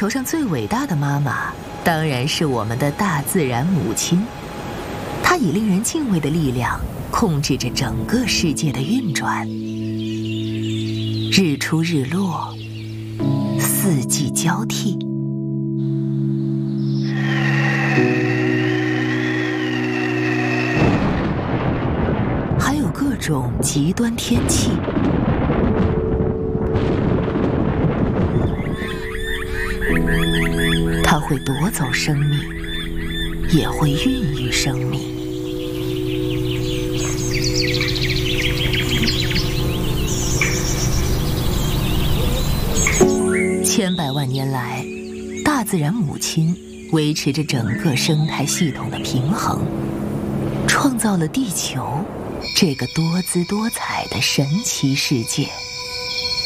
球上最伟大的妈妈，当然是我们的大自然母亲。她以令人敬畏的力量，控制着整个世界的运转。日出日落，四季交替。还有各种极端天气。它会夺走生命，也会孕育生命。千百万年来，大自然母亲维持着整个生态系统的平衡，创造了地球这个多姿多彩的神奇世界。